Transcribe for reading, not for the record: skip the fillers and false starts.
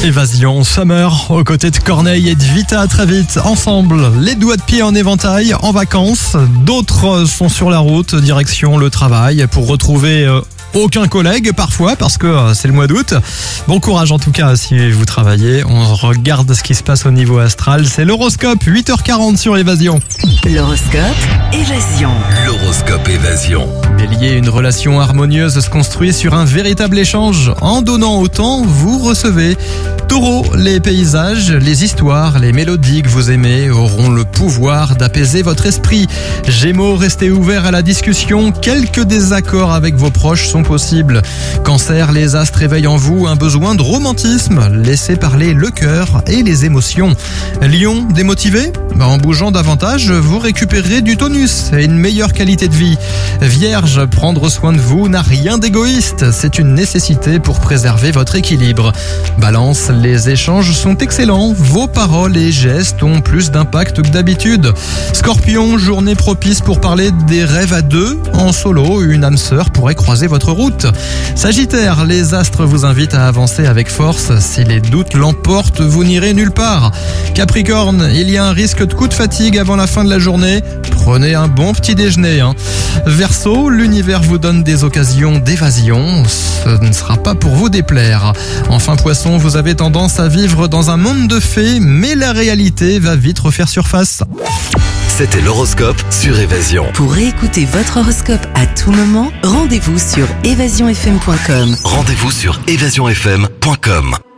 Évasion Summer aux côtés de Corneille et de Vita. Très vite ensemble, les doigts de pied en éventail, en vacances. D'autres sont sur la route, direction le travail pour retrouver aucun collègue parfois parce que c'est le mois d'août. Bon courage en tout cas si vous travaillez. On regarde ce qui se passe au niveau astral. C'est l'horoscope, 8h40 sur Évasion. L'horoscope Évasion. L'horoscope Évasion. Bélier, une relation harmonieuse se construit sur un véritable échange. En donnant autant, vous recevez. Taureau, les paysages, les histoires, les mélodies que vous aimez auront le pouvoir d'apaiser votre esprit. Gémeaux, restez ouverts à la discussion. Quelques désaccords avec vos proches sont possibles. Cancer, les astres éveillent en vous un besoin de romantisme. Laissez parler le cœur et les émotions. Lion, démotivé ? En bougeant davantage, vous récupérerez du tonus et une meilleure qualité de vie. Vierge, prendre soin de vous n'a rien d'égoïste. C'est une nécessité pour préserver votre équilibre. Balance, les échanges sont excellents. Vos paroles et gestes ont plus d'impact que d'habitude. Scorpion, journée propice pour parler des rêves à deux. En solo, une âme sœur pourrait croiser votre route. Sagittaire, les astres vous invitent à avancer avec force. Si les doutes l'emportent, vous n'irez nulle part. Capricorne, il y a un risque de coup de fatigue avant la fin de la journée. Prenez un bon petit déjeuner. Verseau, l'univers vous donne des occasions d'évasion. Ce ne sera pas pour vous déplaire. Enfin Poisson, vous avez tendance à vivre dans un monde de fées, mais la réalité va vite refaire surface. C'était l'horoscope sur Évasion. Pour écouter votre horoscope à tout moment, rendez-vous sur évasionfm.com. Rendez-vous sur évasionfm.com.